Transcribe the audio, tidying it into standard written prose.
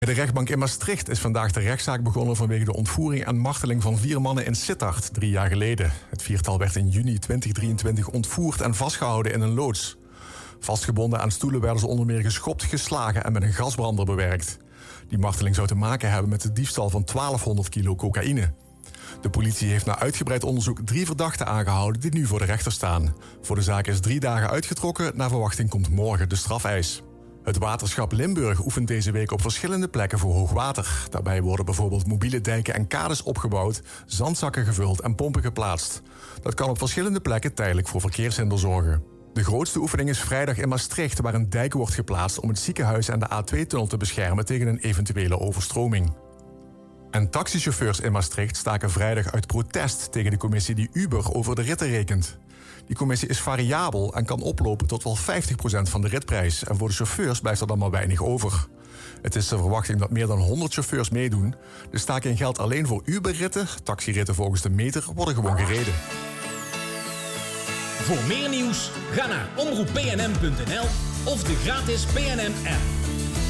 Bij de rechtbank in Maastricht is vandaag de rechtszaak begonnen vanwege de ontvoering en marteling van 4 mannen in Sittard 3 jaar geleden. Het viertal werd in juni 2023 ontvoerd en vastgehouden in een loods. Vastgebonden aan stoelen werden ze onder meer geschopt, geslagen en met een gasbrander bewerkt. Die marteling zou te maken hebben met de diefstal van 1200 kilo cocaïne. De politie heeft na uitgebreid onderzoek 3 verdachten aangehouden die nu voor de rechter staan. Voor de zaak is 3 dagen uitgetrokken, naar verwachting komt morgen de strafeis. Het waterschap Limburg oefent deze week op verschillende plekken voor hoogwater. Daarbij worden bijvoorbeeld mobiele dijken en kades opgebouwd, zandzakken gevuld en pompen geplaatst. Dat kan op verschillende plekken tijdelijk voor verkeershinder zorgen. De grootste oefening is vrijdag in Maastricht, waar een dijk wordt geplaatst om het ziekenhuis en de A2-tunnel te beschermen tegen een eventuele overstroming. En taxichauffeurs in Maastricht staken vrijdag uit protest tegen de commissie die Uber over de ritten rekent. Die commissie is variabel en kan oplopen tot wel 50% van de ritprijs. En voor de chauffeurs blijft er dan maar weinig over. Het is de verwachting dat meer dan 100 chauffeurs meedoen. De staking geldt alleen voor Uber-ritten. Taxiritten volgens de meter worden gewoon gereden. Voor meer nieuws, ga naar omroeppnm.nl of de gratis PNM-app.